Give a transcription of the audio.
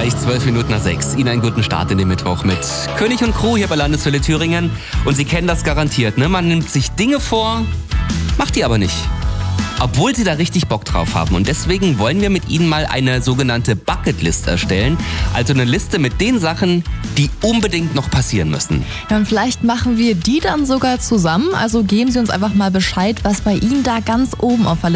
gleich 6:12. Ihnen einen guten Start in den Mittwoch mit König und Crew hier bei Landeswelle Thüringen. Und Sie kennen das garantiert, ne? Man nimmt sich Dinge vor, macht die aber nicht. Obwohl Sie da richtig Bock drauf haben. Und deswegen wollen wir mit Ihnen mal eine sogenannte Bucketlist erstellen. Also eine Liste mit den Sachen, die unbedingt noch passieren müssen. Ja, und vielleicht machen wir die dann sogar zusammen. Also geben Sie uns einfach mal Bescheid, was bei Ihnen da ganz oben auf der